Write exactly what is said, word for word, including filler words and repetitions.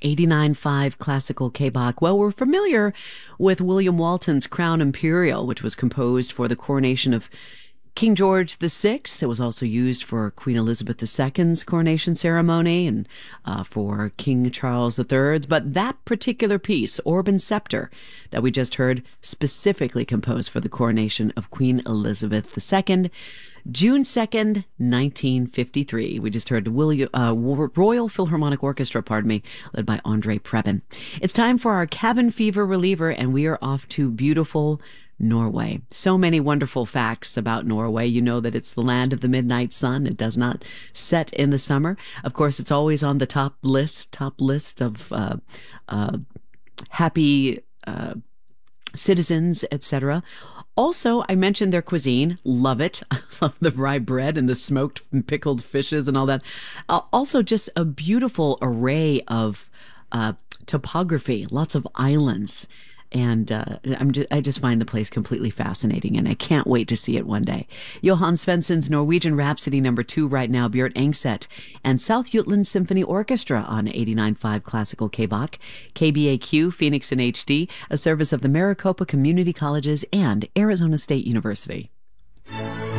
eighty-nine point five Classical K-Bach. Well, we're familiar with William Walton's Crown Imperial, which was composed for the coronation of King George the Sixth. It was also used for Queen Elizabeth the Second's coronation ceremony and uh, for King Charles the Third's. But that particular piece, Orb and Scepter, that we just heard, specifically composed for the coronation of Queen Elizabeth the Second, June second, nineteen fifty-three. We just heard William, uh, Royal Philharmonic Orchestra, pardon me, led by Andre Preben. It's time for our cabin fever reliever, and we are off to beautiful Norway. So many wonderful facts about Norway. You know that it's the land of the midnight sun. It does not set in the summer. Of course, it's always on the top list, top list of uh, uh, happy uh, citizens, et cetera. Also, I mentioned their cuisine. Love it. I love the rye bread and the smoked and pickled fishes and all that. Uh, also, just a beautiful array of uh, topography, lots of islands. And uh, I'm just, I just find the place completely fascinating, and I can't wait to see it one day. Johan Svensson's Norwegian Rhapsody number two right now, Björn Engset and South Jutland Symphony Orchestra on eighty-nine point five Classical K-Bach, K B A Q, Phoenix in H D, a service of the Maricopa Community Colleges and Arizona State University.